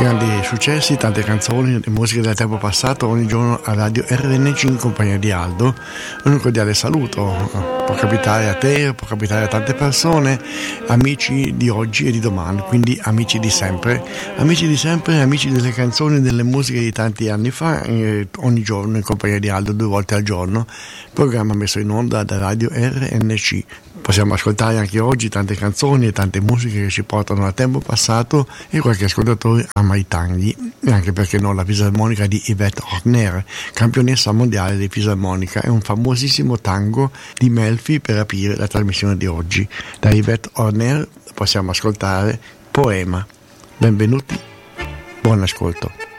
Grandi successi, tante canzoni e musiche del tempo passato ogni giorno a Radio RNC in compagnia di Aldo. Un cordiale saluto, può capitare a te, può capitare a tante persone, amici di oggi e di domani, quindi amici di sempre, amici delle canzoni e delle musiche di tanti anni fa, ogni giorno in compagnia di Aldo, 2 volte al giorno, programma messo in onda da Radio RNC. Possiamo ascoltare anche oggi tante canzoni e tante musiche che ci portano al tempo passato e qualche ascoltatore ama i tanghi, e anche perché no la fisarmonica di Yvette Horner, campionessa mondiale di fisarmonica, è un famosissimo tango di Melfi per aprire la trasmissione di oggi. Da Yvette Horner possiamo ascoltare Poema. Benvenuti, buon ascolto.